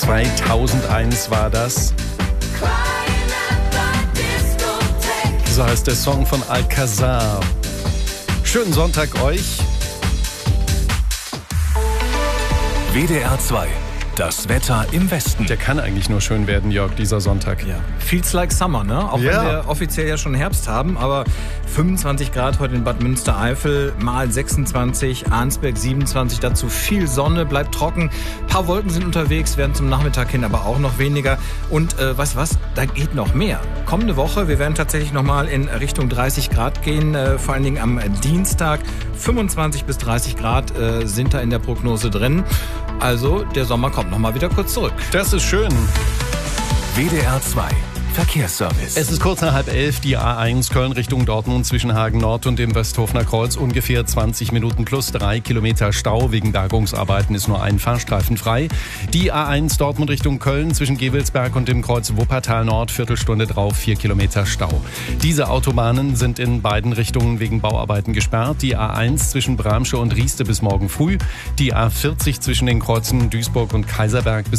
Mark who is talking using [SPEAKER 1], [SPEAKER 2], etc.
[SPEAKER 1] 2001 war das. So heißt der Song von Alcazar. Schönen Sonntag euch.
[SPEAKER 2] WDR 2. Das Wetter im Westen.
[SPEAKER 1] Der kann eigentlich nur schön werden, Jörg, dieser Sonntag.
[SPEAKER 3] Ja. Feels like summer, ne? Auch wenn wir offiziell ja schon Herbst haben, aber 25 Grad heute in Bad Münstereifel, mal 26, Arnsberg 27, dazu viel Sonne, bleibt trocken. Ein paar Wolken sind unterwegs, werden zum Nachmittag hin aber auch noch weniger. Und weißt du was, da geht noch mehr. Kommende Woche, wir werden tatsächlich nochmal in Richtung 30 Grad gehen, vor allen Dingen am Dienstag. 25 bis 30 Grad sind da in der Prognose drin. Also der Sommer kommt nochmal wieder kurz zurück.
[SPEAKER 1] Das ist schön.
[SPEAKER 2] WDR 2. Verkehrsservice.
[SPEAKER 1] Es ist kurz nach 10:30, die A1 Köln Richtung Dortmund zwischen Hagen Nord und dem Westhofener Kreuz. Ungefähr 20 Minuten plus 3 Kilometer Stau. Wegen Bergungsarbeiten ist nur ein Fahrstreifen frei. Die A1 Dortmund Richtung Köln zwischen Gewelsberg und dem Kreuz Wuppertal Nord. Viertelstunde drauf, 4 Kilometer Stau. Diese Autobahnen sind in beiden Richtungen wegen Bauarbeiten gesperrt. Die A1 zwischen Bramsche und Rieste bis morgen früh. Die A40 zwischen den Kreuzen Duisburg und Kaiserberg bis